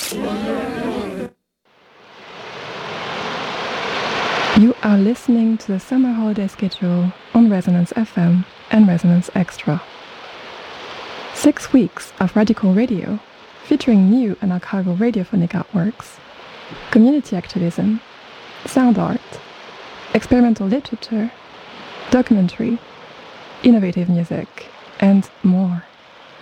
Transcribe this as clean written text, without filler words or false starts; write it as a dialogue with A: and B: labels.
A: You are listening to the summer holiday schedule on Resonance FM and Resonance Extra. 6 weeks of radical radio featuring new and archival radiophonic artworks, community activism, sound art, experimental literature, documentary, innovative music, and more.